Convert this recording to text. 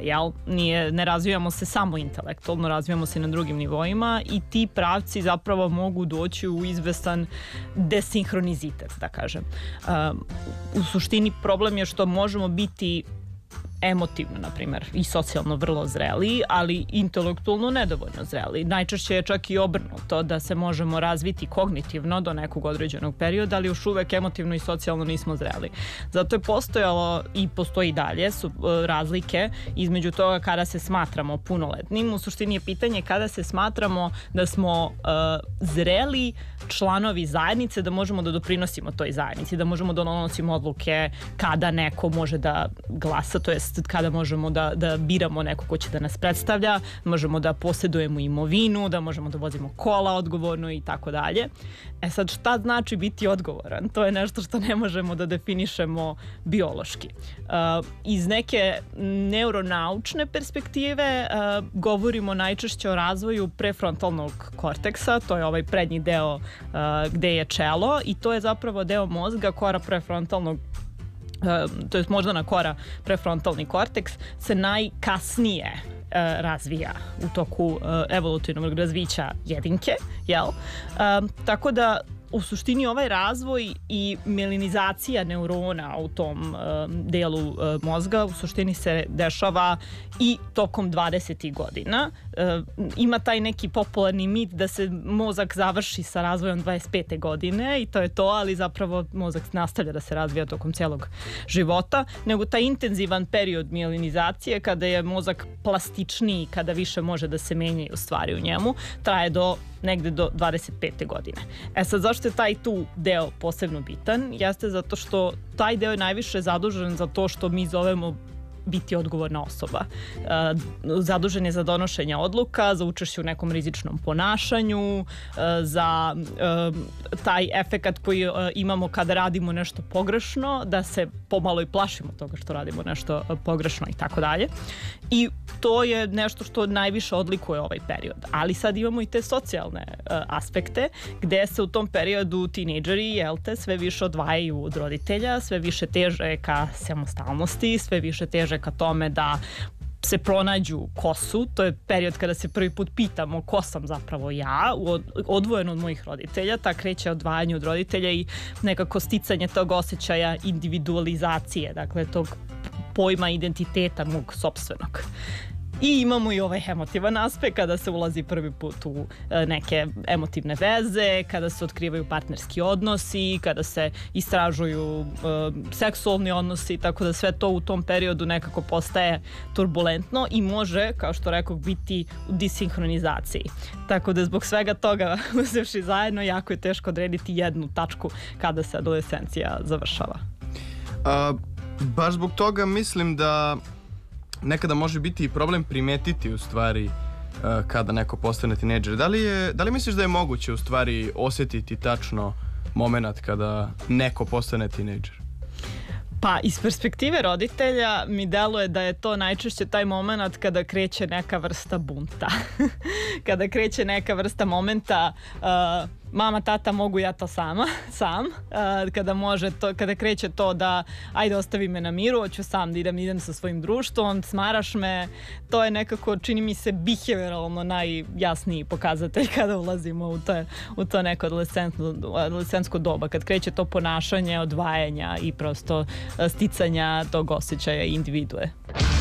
jel? Ne razvijamo se samo intelektualno, razvijamo se na drugim nivoima i ti pravci zapravo mogu doći u izvestan desinhronizitet, da kažem. U suštini problem je što možemo biti emotivno, na primjer, i socijalno vrlo zreli, ali intelektualno nedovoljno zreli. Najčešće je čak i obrnuto, da se možemo razviti kognitivno do nekog određenog perioda, ali još uvek emotivno i socijalno nismo zreli. Zato je postojalo i postoji dalje su razlike između toga kada se smatramo punoletnim. U suštini je pitanje kada se smatramo da smo zreli članovi zajednice, da možemo da doprinosimo toj zajednici, da možemo da donosimo odluke kada neko može da glasa, to jest kada možemo da biramo neko ko će da nas predstavlja, možemo da posjedujemo imovinu, da možemo da vozimo kola odgovorno i tako dalje. Sad, šta znači biti odgovoran? To je nešto što ne možemo da definišemo biološki. Iz neke neuronaučne perspektive govorimo najčešće o razvoju prefrontalnog korteksa, to je ovaj prednji deo gde je čelo i to je zapravo deo mozga kora prefrontalnog, to je moždana kora, prefrontalni korteks se najkasnije razvija u toku evolutivnog razvića jedinke, jel? Tako da u suštini ovaj razvoj i melinizacija neurona u tom delu mozga u suštini se dešava i tokom 20. godina. Ima taj neki popularni mit da se mozak završi sa razvojom 25. godine i to je to, ali zapravo mozak nastavlja da se razvija tokom celog života, nego taj intenzivan period melinizacije kada je mozak plastičniji, kada više može da se menjaju stvari u njemu, traje negde do 25. godine. Sad, zašto je taj tu deo posebno bitan? Jeste zato što taj deo je najviše zadužen za to što mi zovemo biti odgovorna osoba. Zadužen je za donošenje odluka, za učešće u nekom rizičnom ponašanju, za taj efekat koji imamo kada radimo nešto pogrešno, da se pomalo i plašimo toga što radimo nešto pogrešno i tako dalje. I to je nešto što najviše odlikuje ovaj period. Ali sad imamo i te socijalne aspekte, gde se u tom periodu tinejdžeri, sve više odvajaju od roditelja, sve više teže ka samostalnosti, sve više teže ka tome da se pronađu ko su. To je period kada se prvi put pitamo ko sam zapravo ja, odvojen od mojih roditelja. Ta kreće odvajanje od roditelja i nekako sticanje tog osjećaja individualizacije, dakle tog pojma identiteta mog sopstvenog. I imamo i ovaj emotivan aspekt kada se ulazi prvi put u neke emotivne veze, kada se otkrivaju partnerski odnosi, kada se istražuju seksualni odnosi, tako da sve to u tom periodu nekako postaje turbulentno i može, kao što rekao, biti u disinhronizaciji. Tako da zbog svega toga, uzevši zajedno, jako je teško odrediti jednu tačku kada se adolescencija završava. Baš zbog toga mislim da nekada može biti i problem primetiti u stvari kada neko postane tinejdžer. Da li misliš da je moguće u stvari osjetiti tačno moment kada neko postane tinejdžer? Pa, iz perspektive roditelja mi deluje da je to najčešće taj moment kada kreće neka vrsta bunta. Kada kreće neka vrsta momenta mama, tata, mogu ja to sam. Kada kreće to da ajde ostavi me na miru, hoću sam da idem sa svojim društvom, smaraš me, to je nekako, čini mi se, behavioralno najjasniji pokazatelj kada ulazimo u to neko adolescentsko doba, kad kreće to ponašanje odvajanja i prosto sticanja tog osjećaja individue.